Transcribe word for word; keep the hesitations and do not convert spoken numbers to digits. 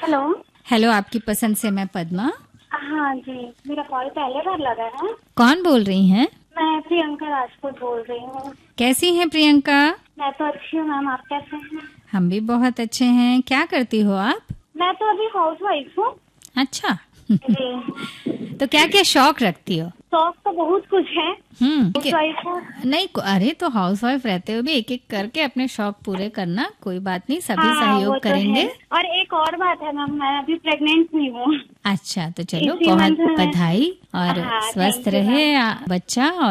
Hello. Hello, आपकी पसंद से मैं पद्मा। हाँ जी, मेरा कॉल पहले बार लगा है। कौन बोल रही हैं? मैं प्रियंका राजपूत बोल रही हूँ। कैसी हैं प्रियंका? मैं तो अच्छी हूँ मैम, आप कैसे हैं? हम भी बहुत अच्छे हैं। क्या करती हो आप? मैं तो अभी हाउस वाइफ हूँ। अच्छा। जी। तो क्या क्या शौक रखती हो? शौक तो बहुत कुछ है। हम्म हाउस वाइफ हूँ। नहीं, अरे तो हाउस वाइफ रहते हुए भी एक एक करके अपने शौक पूरे करना, कोई बात नहीं, सभी हाँ वो सहयोग तो है। करेंगे। और एक और बात है मैम, मैं अभी प्रेग्नेंट नहीं हूँ। अच्छा, तो चलो इसी बहुत मंथ में। बधाई और हाँ स्वस्थ थैंक यू रहे मैम। आ, बच्चा।